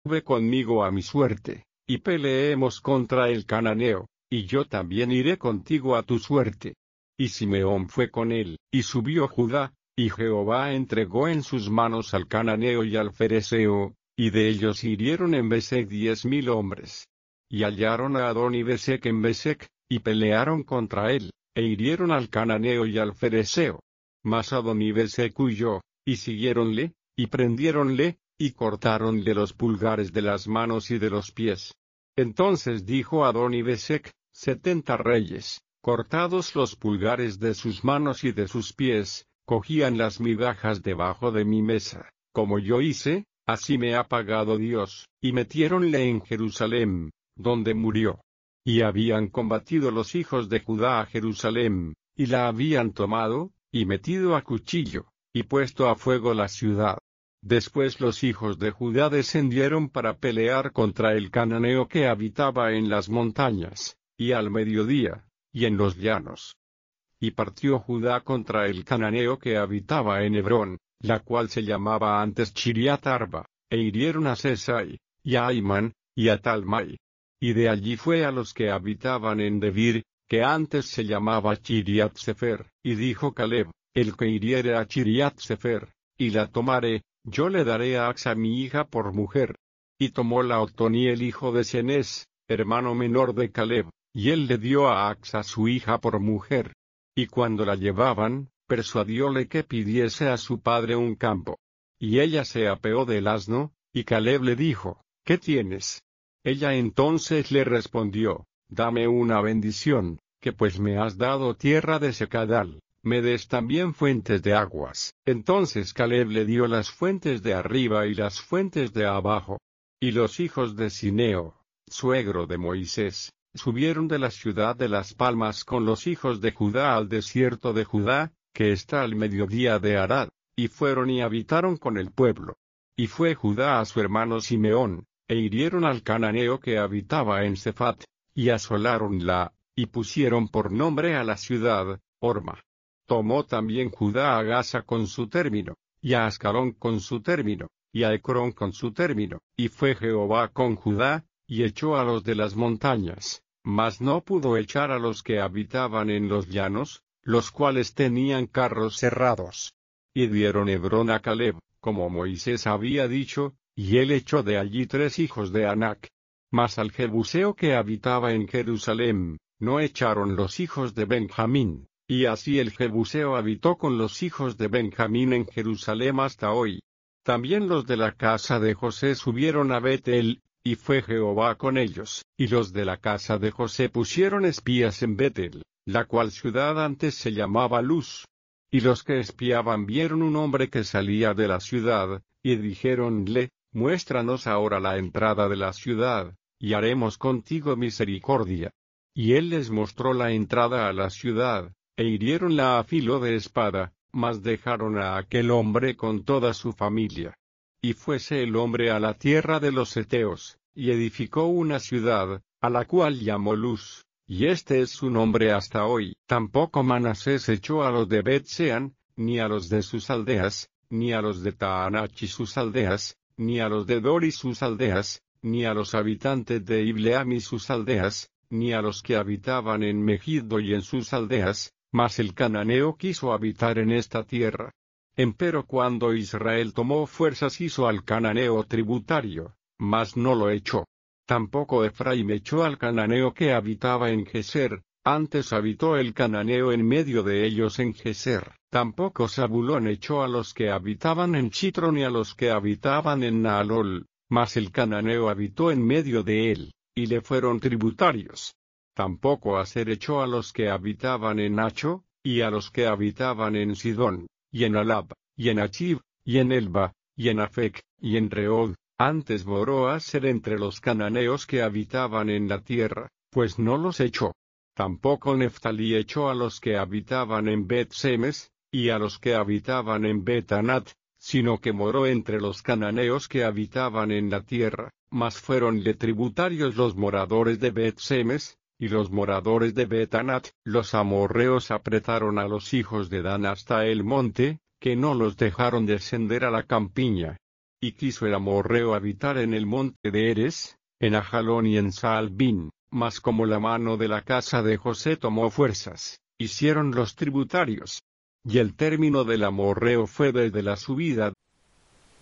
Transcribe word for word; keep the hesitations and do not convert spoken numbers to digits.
Ve conmigo a mi suerte, y peleemos contra el cananeo, y yo también iré contigo a tu suerte. Y Simeón fue con él, y subió Judá, y Jehová entregó en sus manos al cananeo y al fereceo, y de ellos hirieron en Besec diez mil hombres. Y hallaron a Adoni-Besec en Besec, y pelearon contra él, e hirieron al cananeo y al fereceo. Mas Adoni-Besec huyó, y siguiéronle, y prendiéronle, y cortáronle los pulgares de las manos y de los pies. Entonces dijo Adoni-Besec, setenta reyes, cortados los pulgares de sus manos y de sus pies, cogían las migajas debajo de mi mesa, como yo hice, así me ha pagado Dios, y metiéronle en Jerusalén, donde murió. Y habían combatido los hijos de Judá a Jerusalén, y la habían tomado, y metido a cuchillo, y puesto a fuego la ciudad. Después los hijos de Judá descendieron para pelear contra el cananeo que habitaba en las montañas, y al mediodía, y en los llanos. Y partió Judá contra el cananeo que habitaba en Hebrón, la cual se llamaba antes Chiriat Arba, e hirieron a Sesai, y a Aimán, y a Talmai. Y de allí fue a los que habitaban en Debir, que antes se llamaba Chiriat Sefer, y dijo Caleb, el que hiriere a Chiriat Sefer, y la tomare, yo le daré a Axa mi hija por mujer. Y tomó la Otoniel hijo de Cenez, hermano menor de Caleb, y él le dio a Axa su hija por mujer. Y cuando la llevaban, persuadióle que pidiese a su padre un campo. Y ella se apeó del asno, y Caleb le dijo, ¿qué tienes? Ella entonces le respondió, dame una bendición, que pues me has dado tierra de secadal, me des también fuentes de aguas. Entonces Caleb le dio las fuentes de arriba y las fuentes de abajo. Y los hijos de Cineo, suegro de Moisés, subieron de la ciudad de las palmas con los hijos de Judá al desierto de Judá, que está al mediodía de Arad, y fueron y habitaron con el pueblo. Y fue Judá a su hermano Simeón, e hirieron al cananeo que habitaba en Sefat, y asoláronla, y pusieron por nombre a la ciudad, Horma. Tomó también Judá a Gaza con su término, y a Ascalón con su término, y a Ecrón con su término, y fue Jehová con Judá, y echó a los de las montañas, mas no pudo echar a los que habitaban en los llanos, los cuales tenían carros cerrados. Y dieron Hebrón a Caleb, como Moisés había dicho, y él echó de allí tres hijos de Anac. Mas al Jebuseo que habitaba en Jerusalén, no echaron los hijos de Benjamín, y así el Jebuseo habitó con los hijos de Benjamín en Jerusalén hasta hoy. También los de la casa de José subieron a Betel, y fue Jehová con ellos, y los de la casa de José pusieron espías en Betel, la cual ciudad antes se llamaba Luz. Y los que espiaban vieron un hombre que salía de la ciudad, y dijéronle, muéstranos ahora la entrada de la ciudad, y haremos contigo misericordia. Y él les mostró la entrada a la ciudad, e hiriéronla a filo de espada, mas dejaron a aquel hombre con toda su familia. Y fuese el hombre a la tierra de los heteos, y edificó una ciudad, a la cual llamó Luz, y este es su nombre hasta hoy. Tampoco Manasés echó a los de Bet-Sean, ni a los de sus aldeas, ni a los de Taanach y sus aldeas, ni a los de Dor y sus aldeas, ni a los habitantes de Ibleam y sus aldeas, ni a los que habitaban en Megiddo y en sus aldeas, mas el cananeo quiso habitar en esta tierra. Empero cuando Israel tomó fuerzas hizo al cananeo tributario, mas no lo echó. Tampoco Efraim echó al cananeo que habitaba en Geser, antes habitó el cananeo en medio de ellos en Geser. Tampoco Zabulón echó a los que habitaban en Chitron ni a los que habitaban en Naalol, mas el cananeo habitó en medio de él, y le fueron tributarios. Tampoco Aser echó a los que habitaban en Nacho, y a los que habitaban en Sidón, y en Alab, y en Achib, y en Elba, y en Afec, y en Reod. Antes moró Aser entre los cananeos que habitaban en la tierra, pues no los echó. Tampoco Neftalí echó a los que habitaban en Bet-Semes, y a los que habitaban en Bet-Anat, sino que moró entre los cananeos que habitaban en la tierra, mas fueronle tributarios los moradores de Bet-Semes, y los moradores de Bet-Anat. Los amorreos apretaron a los hijos de Dan hasta el monte, que no los dejaron descender a la campiña. Y quiso el amorreo habitar en el monte de Eres, en Ajalón y en Saalbín, mas como la mano de la casa de José tomó fuerzas, hicieron los tributarios. Y el término del amorreo fue desde la subida